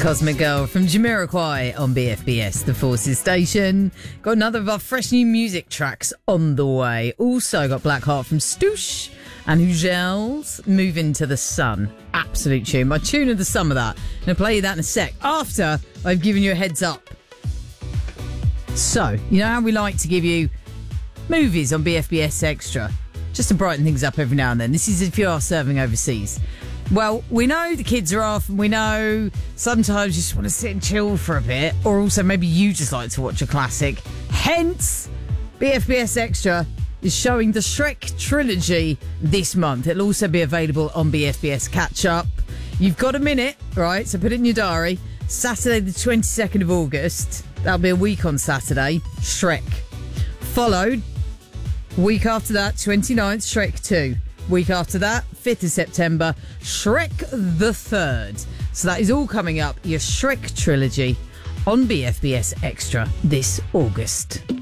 Cosmic Girl from Jamiroquai on BFBS, the Forces station. Got another of our fresh new music tracks on the way. Also got Blackheart from Stoosh and Hugels, Move Into the Sun. Absolute tune. My tune of the summer, that. I'm going to play you that in a sec after I've given you a heads up. So, you know how we like to give you movies on BFBS Extra, just to brighten things up every now and then. This is if you are serving overseas. Well, we know the kids are off, and we know sometimes you just want to sit and chill for a bit, or also maybe you just like to watch a classic. Hence, BFBS Extra is showing the Shrek trilogy this month. It'll also be available on BFBS Catch Up. You've got a minute, right? So put it in your diary. Saturday the 22nd of August. That'll be a week on Saturday. Shrek. Followed, week after that, 29th, Shrek 2. Week after that, 5th of September, Shrek the 3rd. So that is all coming up, your Shrek trilogy on BFBS Extra this August.